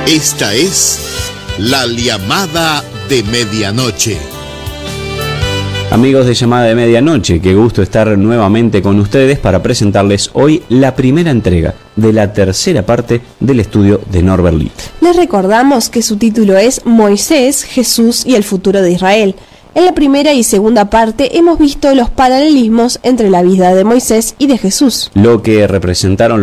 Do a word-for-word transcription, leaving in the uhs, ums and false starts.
Esta es la llamada de medianoche. Amigos de Llamada de Medianoche, qué gusto estar nuevamente con ustedes para presentarles hoy la primera entrega de la tercera parte del estudio de Norbert Litt. Les recordamos que su título es Moisés, Jesús y el futuro de Israel. En la primera y segunda parte hemos visto los paralelismos entre la vida de Moisés y de Jesús. Lo que representaron